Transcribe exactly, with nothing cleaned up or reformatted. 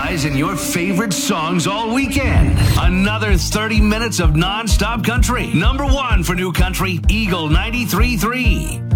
guys and your favorite songs all weekend. Another thirty minutes of non-stop country. Number one for new country, Eagle ninety-three point three.